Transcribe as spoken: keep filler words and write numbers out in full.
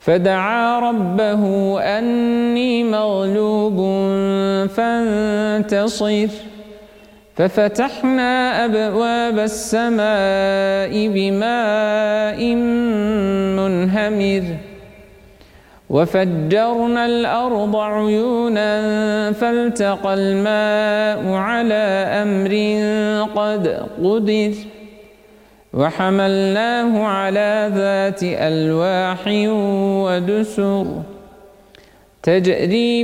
فدعا ربه أني مغلوب فانتصر ففتحنا أبواب السماء بماء منهمر وفجرنا الأرض عيونا فالتقى الماء على أمر قد قدر وحملناه على ذات ألواح ودسر تجري